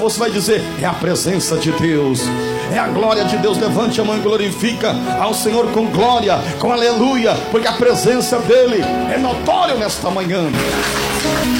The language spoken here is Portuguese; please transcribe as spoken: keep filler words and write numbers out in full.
você vai dizer: é a presença de Deus, é a glória de Deus. Levante a mão e glorifica ao Senhor com glória, com aleluia, porque a presença dele é notória nesta manhã.